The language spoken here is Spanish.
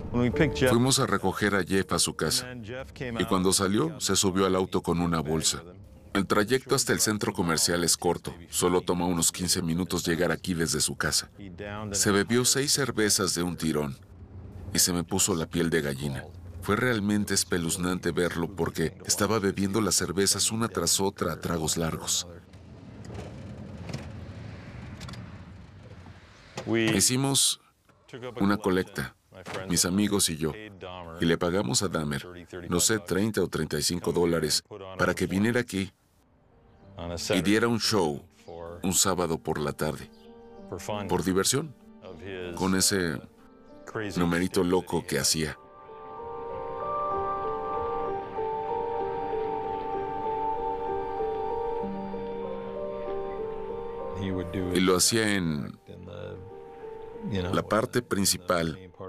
Fuimos a recoger a Jeff a su casa y cuando salió se subió al auto con una bolsa. El trayecto hasta el centro comercial es corto, solo toma unos 15 minutos llegar aquí desde su casa. Se bebió 6 cervezas de un tirón y se me puso la piel de gallina. Fue realmente espeluznante verlo porque estaba bebiendo las cervezas una tras otra a tragos largos. Hicimos una colecta, mis amigos y yo, y le pagamos a Dahmer, no sé, 30 o 35 dólares, para que viniera aquí y diera un show un sábado por la tarde, por diversión, con ese numerito loco que hacía. Y lo hacía en la parte principal